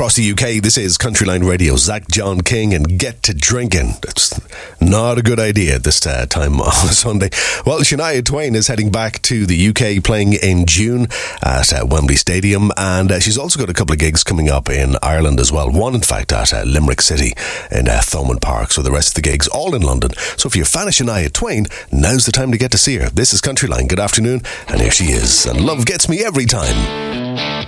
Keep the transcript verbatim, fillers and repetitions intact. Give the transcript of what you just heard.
across the U K. This is Countryline Radio. Zach John King and Get to Drinking. That's not a good idea at this uh, time on Sunday. Well, Shania Twain is heading back to the U K, playing in June at uh, Wembley Stadium, and uh, she's also got a couple of gigs coming up in Ireland as well. One, in fact, at uh, Limerick City in uh, Thomond Park. So the rest of the gigs all in London. So if you're a fan of Shania Twain, now's the time to get to see her. This is Countryline. Good afternoon, and here she is. And love gets me every time.